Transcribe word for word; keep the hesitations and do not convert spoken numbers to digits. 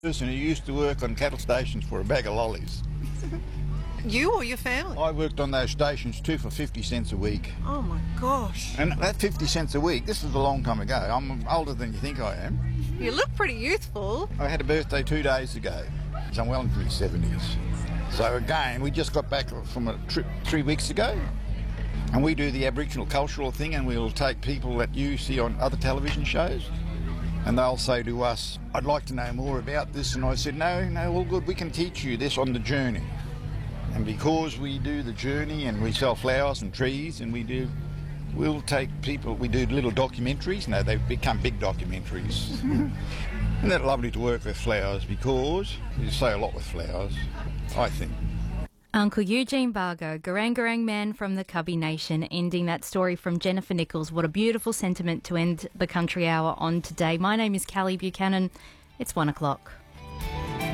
Person who used to work on cattle stations for a bag of lollies. You or your family? I worked on those stations too for fifty cents a week. Oh my gosh. And that fifty cents a week, this is a long time ago. I'm older than you think I am. You look pretty youthful. I had a birthday two days ago. So I'm well into my seventies. So again, we just got back from a trip three weeks ago. And we do the Aboriginal cultural thing, and we'll take people that you see on other television shows. And they'll say to us, I'd like to know more about this. And I said, no, no, all good. We can teach you this on the journey. And because we do the journey and we sell flowers and trees and we do, we'll take people, we do little documentaries. No, they've become big documentaries. Isn't that lovely to work with flowers, because you say a lot with flowers, I think. Uncle Eugene Bargo, Garang Garang man from the Cubby Nation, ending that story from Jennifer Nichols. What a beautiful sentiment to end the Country Hour on today. My name is Callie Buchanan. It's one o'clock.